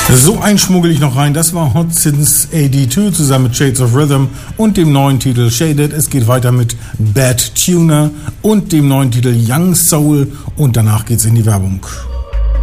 So einen schmuggel ich noch rein. Das war Hot Since 82 zusammen mit Shades of Rhythm und dem neuen Titel Shaded. Es geht weiter mit Bad Tuner und dem neuen Titel Young Soul und danach geht's in die Werbung.